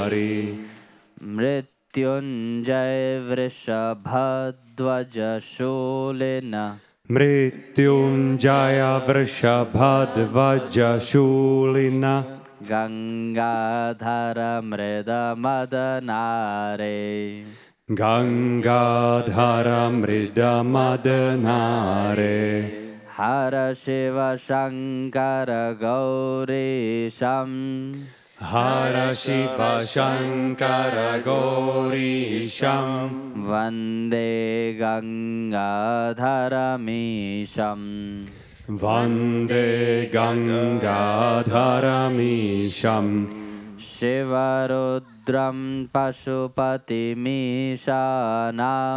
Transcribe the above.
Mrityunjay Vrishabhadhwaj शूलिन Mrityunjay Vrishabhadhwaj शूलिन Gangadhar मृद मदनारे Gangadhar मृद मदनारे Har Shiva Shankar गौरीशं Har Shiva Shankar गौरीशं Vande गंगाधरमीशं Vande गंगाधरमीशं शिवरुद्रं पशुपतिमीशानां